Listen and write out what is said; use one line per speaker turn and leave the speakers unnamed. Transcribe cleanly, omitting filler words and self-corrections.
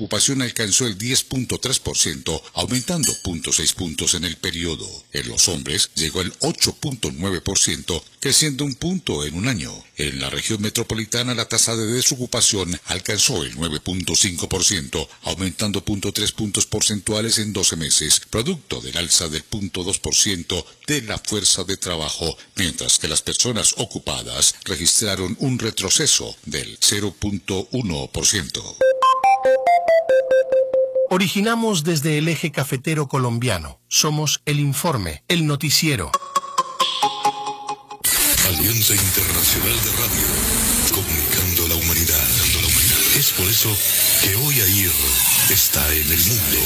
desocupación alcanzó el 10.3%, aumentando 0.6 puntos en el periodo. En los hombres llegó al 8.9%, creciendo 1 punto en un año. En la región metropolitana la tasa de desocupación alcanzó el 9.5%, aumentando 0.3 puntos porcentuales en 12 meses, producto del alza del 0.2% de la fuerza de trabajo, mientras que las personas ocupadas registraron un retroceso del 0.1%.
Originamos desde el eje cafetero colombiano. Somos El Informe, el noticiero.
Alianza Internacional de Radio, comunicando a la humanidad. Es por eso que hoy AIR está en el mundo.